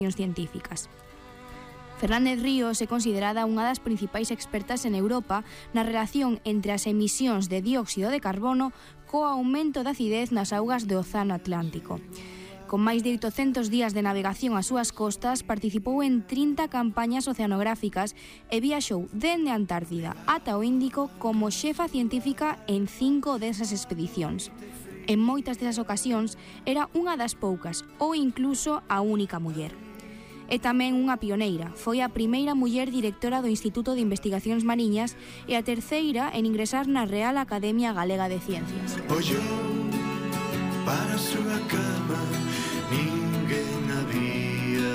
científicas. Fernández Ríos é considerada unha das principais expertas en Europa na relación entre as emisións de dióxido de carbono co aumento da acidez nas augas do Océano Atlántico. Con máis de 800 días de navegación ás súas costas, participou en 30 campañas oceanográficas e viaxou dende a Antártida ata o Índico como xefa científica en 5 desas expedicións. En moitas desas ocasións era unha das poucas ou incluso a única muller. É tamén unha pioneira. Foi a primeira muller directora do Instituto de Investigacións Mariñas e a terceira en ingresar na Real Academia Galega de Ciencias. Ollou para a súa cama, ninguén había.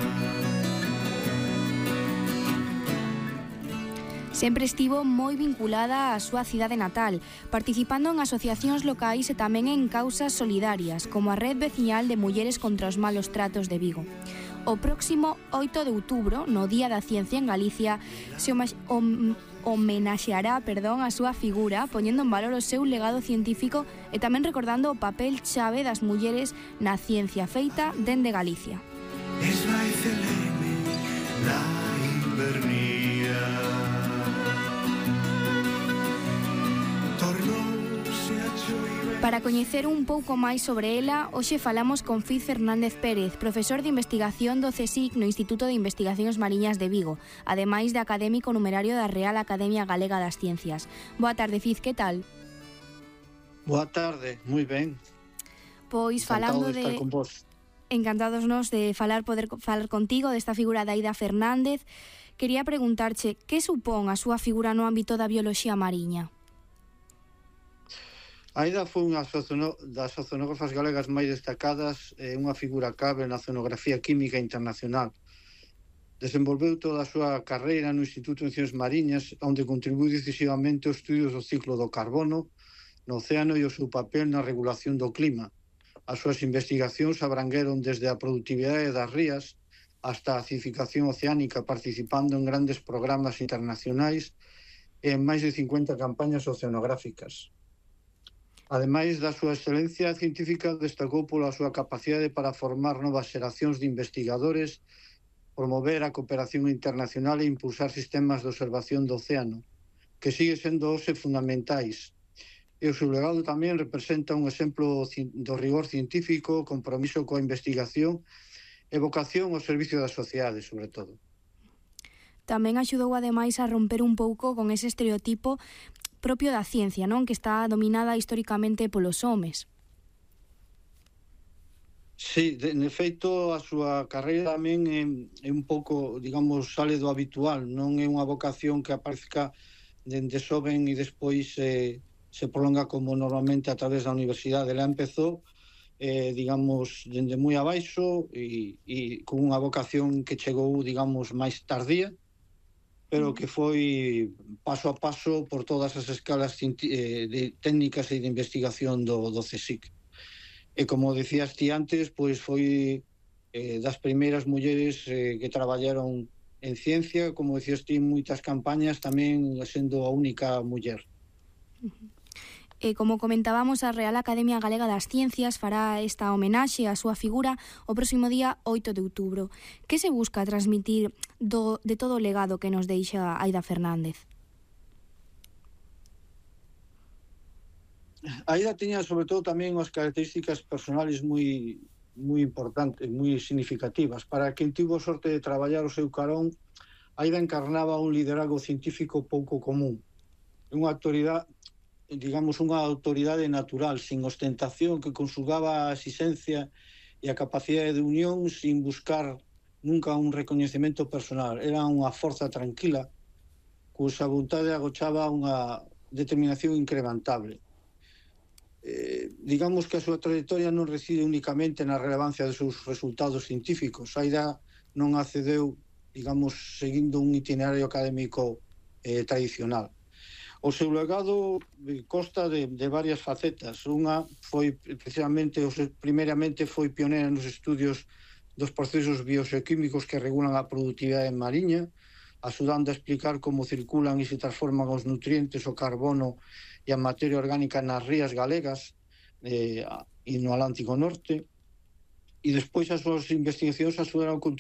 Sempre estivo moi vinculada á súa cidade natal, participando en asociacións locais e tamén en causas solidarias, como a Red Veciñal de Mulleres contra os Malos Tratos de Vigo. O próximo 8 de outubro, no Día da Ciencia en Galicia, se homenaxeará a súa figura, poñendo en valor o seu legado científico e tamén recordando o papel chave das mulleres na ciencia feita dende Galicia. Para coñecer un pouco máis sobre ela, hoxe falamos con Fiz Fernández Pérez, profesor de investigación do CSIC no Instituto de Investigacións Mariñas de Vigo, ademais de académico numerario da Real Academia Galega das Ciencias. Boa tarde, Fiz, que tal? Boa tarde, moi ben. Pois falando de... Encantados nos de poder falar contigo desta figura da Aida Fernández. Quería preguntarche, que supón a súa figura no ámbito da bioloxía mariña? Aida foi unha das oceanógrafas galegas máis destacadas e unha figura clave na oceanografía química internacional. Desenvolveu toda a súa carreira no Instituto de Ciencias Mariñas, onde contribuiu decisivamente aos estudios do ciclo do carbono no océano e o seu papel na regulación do clima. As súas investigacións abrangueron desde a produtividade das rías hasta a acidificación oceánica, participando en grandes programas internacionais e en máis de 50 campañas oceanográficas. Ademais da súa excelencia científica, destacou pola súa capacidade para formar novas xeracións de investigadores, promover a cooperación internacional e impulsar sistemas de observación do océano, que sigue sendo hoxe fundamentais. E o seu legado tamén representa un exemplo do rigor científico, compromiso coa investigación e vocación ao servicio da sociedade, sobre todo. Tamén axudou ademais a romper un pouco con ese estereotipo propio da ciencia, non? Que está dominada históricamente polos homes. Sí, de feito, a súa carreira tamén é un pouco, digamos, sale do habitual. Non é unha vocación que aparezca dende xoven e despois se prolonga como normalmente a través da universidade. Ela empezou, digamos, dende moi abaixo e con unha vocación que chegou, digamos, máis tardía, pero que foi paso a paso por todas as escalas de técnicas e de investigación do CSIC. E como decías ti antes, pois foi das primeiras mulleres que traballaron en ciencia, como decías ti, moitas campañas, tamén sendo a única muller. Como comentábamos, a Real Academia Galega das Ciencias fará esta homenaxe á súa figura o próximo día 8 de outubro. Que se busca transmitir de todo o legado que nos deixa Aida Fernández? Aida tiña, sobre todo, tamén unhas características personales moi importantes, moi significativas. Para quen tivo sorte de traballar o seu carón, Aida encarnaba un liderazgo científico pouco común. Unha autoridade, digamos, unha autoridade natural, sin ostentación, que consugaba a exixencia e a capacidade de unión sin buscar nunca un recoñecemento personal. Era unha forza tranquila, cuxa vontade agochaba unha determinación incrementable. Digamos que a súa trayectoria non reside únicamente na relevancia dos seus resultados científicos. Aida non accedeu, digamos, seguindo un itinerario académico tradicional. O seu legado consta de varias facetas. Unha foi precisamente, primeiramente foi pioneira nos estudios dos procesos bioxoquímicos que regulan a produtividade mariña, axudando a explicar como circulan e se transforman os nutrientes, o carbono e a materia orgánica nas rías galegas e no Atlántico Norte. E despois as súas investigacións axudaron a